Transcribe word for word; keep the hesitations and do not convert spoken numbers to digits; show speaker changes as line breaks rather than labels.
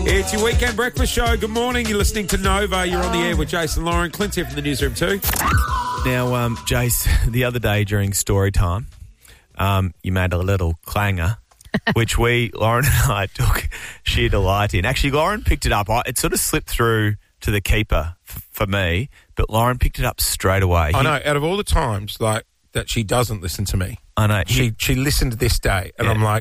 It's your weekend breakfast show. Good morning. You're listening to Nova. You're on the air with Jason Lauren. Clint's here from the newsroom too.
Now, um, Jace, the other day during story time, um, you made a little clanger, which we, Lauren and I, took sheer delight in. Actually, Lauren picked it up. I, it sort of slipped through to the keeper f- for me, but Lauren picked it up straight away.
I
He-
know. Out of all the times like that she doesn't listen to me,
I know.
she
He,
she listened this day, and
Yeah.
I'm like,